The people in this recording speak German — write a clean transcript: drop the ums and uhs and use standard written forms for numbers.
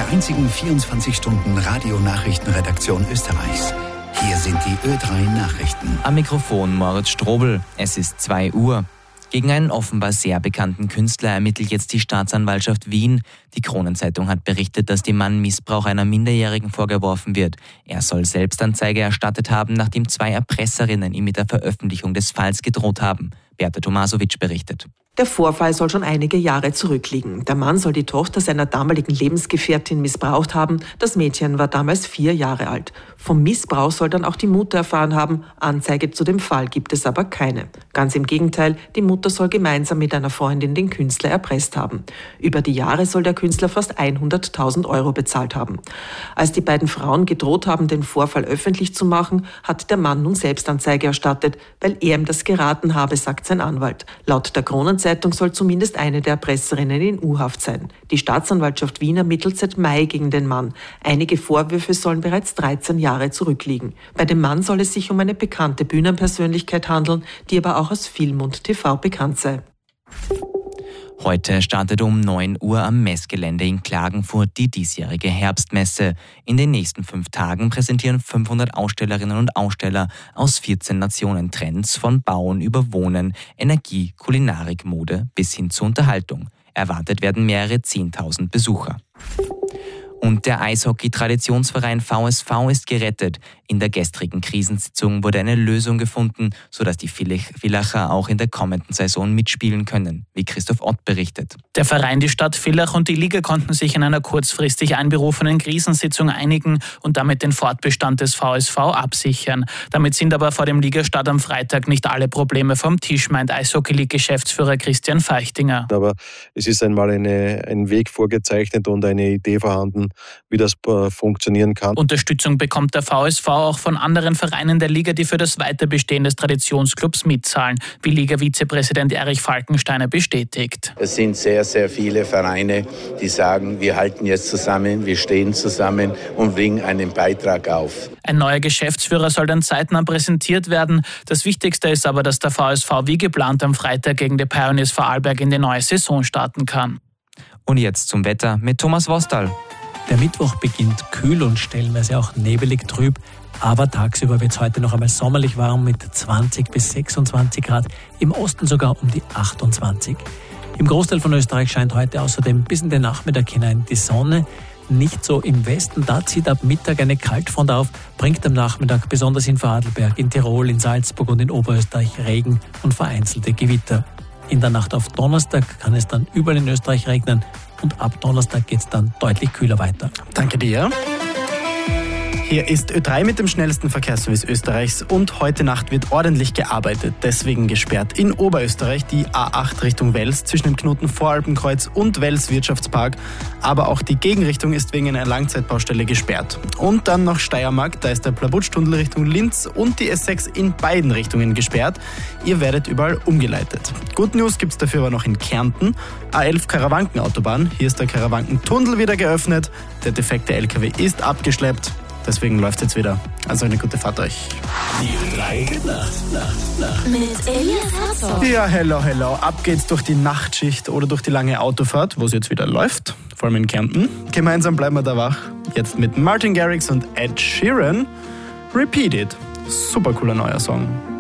einzigen 24-Stunden-Radio-Nachrichtenredaktion Österreichs. Hier sind die Ö3-Nachrichten. Am Mikrofon Moritz Strobel. Es ist 2 Uhr. Gegen einen offenbar sehr bekannten Künstler ermittelt jetzt die Staatsanwaltschaft Wien. Die Kronenzeitung hat berichtet, dass dem Mann Missbrauch einer Minderjährigen vorgeworfen wird. Er soll Selbstanzeige erstattet haben, nachdem 2 Erpresserinnen ihm mit der Veröffentlichung des Falls gedroht haben. Berta Tomasovic berichtet. Der Vorfall soll schon einige Jahre zurückliegen. Der Mann soll die Tochter seiner damaligen Lebensgefährtin missbraucht haben. Das Mädchen war damals 4 Jahre alt. Vom Missbrauch soll dann auch die Mutter erfahren haben. Anzeige zu dem Fall gibt es aber keine. Ganz im Gegenteil, die Mutter soll gemeinsam mit einer Freundin den Künstler erpresst haben. Über die Jahre soll der Künstler fast 100.000 Euro bezahlt haben. Als die beiden Frauen gedroht haben, den Vorfall öffentlich zu machen, hat der Mann nun Selbstanzeige erstattet, weil er ihm das geraten habe, sagt sein Anwalt. Laut der Kronenzeitung soll zumindest eine der Erpresserinnen in U-Haft sein. Die Staatsanwaltschaft Wien ermittelt seit Mai gegen den Mann. Einige Vorwürfe sollen bereits 13 Jahre zurückliegen. Bei dem Mann soll es sich um eine bekannte Bühnenpersönlichkeit handeln, die aber auch aus Film und TV bekannt sei. Heute startet um 9 Uhr am Messgelände in Klagenfurt die diesjährige Herbstmesse. In den nächsten 5 Tagen präsentieren 500 Ausstellerinnen und Aussteller aus 14 Nationen Trends von Bauen über Wohnen, Energie, Kulinarik, Mode bis hin zur Unterhaltung. Erwartet werden mehrere 10.000 Besucher. Und der Eishockey-Traditionsverein VSV ist gerettet. In der gestrigen Krisensitzung wurde eine Lösung gefunden, sodass die Villacher auch in der kommenden Saison mitspielen können, wie Christoph Ott berichtet. Der Verein, die Stadt Villach und die Liga konnten sich in einer kurzfristig einberufenen Krisensitzung einigen und damit den Fortbestand des VSV absichern. Damit sind aber vor dem Ligastart am Freitag nicht alle Probleme vom Tisch, meint Eishockey-League-Geschäftsführer Christian Feichtinger. Aber es ist einmal ein Weg vorgezeichnet und eine Idee vorhanden, wie das funktionieren kann. Unterstützung bekommt der VSV auch von anderen Vereinen der Liga, die für das Weiterbestehen des Traditionsclubs mitzahlen, wie Liga-Vizepräsident Erich Falkensteiner bestätigt. Es sind sehr, sehr viele Vereine, die sagen, wir halten jetzt zusammen, wir stehen zusammen und bringen einen Beitrag auf. Ein neuer Geschäftsführer soll dann zeitnah präsentiert werden. Das Wichtigste ist aber, dass der VSV wie geplant am Freitag gegen die Pioneers Vorarlberg in die neue Saison starten kann. Und jetzt zum Wetter mit Thomas Wostal. Der Mittwoch beginnt kühl und stellenweise auch nebelig trüb, aber tagsüber wird es heute noch einmal sommerlich warm mit 20 bis 26 Grad, im Osten sogar um die 28. Im Großteil von Österreich scheint heute außerdem bis in den Nachmittag hinein die Sonne. Nicht so im Westen, da zieht ab Mittag eine Kaltfront auf, bringt am Nachmittag besonders in Vorarlberg, in Tirol, in Salzburg und in Oberösterreich Regen und vereinzelte Gewitter. In der Nacht auf Donnerstag kann es dann überall in Österreich regnen und ab Donnerstag geht es dann deutlich kühler weiter. Danke dir. Hier ist Ö3 mit dem schnellsten Verkehrsservice Österreichs und heute Nacht wird ordentlich gearbeitet. Deswegen gesperrt in Oberösterreich die A8 Richtung Wels zwischen dem Knoten Voralpenkreuz und Wels Wirtschaftspark. Aber auch die Gegenrichtung ist wegen einer Langzeitbaustelle gesperrt. Und dann noch Steiermark, da ist der Plabutsch-Tunnel Richtung Linz und die S6 in beiden Richtungen gesperrt. Ihr werdet überall umgeleitet. Good News gibt es dafür aber noch in Kärnten. A11 Karawankenautobahn, hier ist der Karawankentunnel wieder geöffnet. Der defekte LKW ist abgeschleppt. Deswegen läuft es jetzt wieder. Also eine gute Fahrt euch. Die Nacht. Mit Elias Herzog. Ja, hello. Ab geht's durch die Nachtschicht oder durch die lange Autofahrt, wo es jetzt wieder läuft. Vor allem in Kärnten. Gemeinsam bleiben wir da wach. Jetzt mit Martin Garrix und Ed Sheeran. Repeat It. Super cooler neuer Song.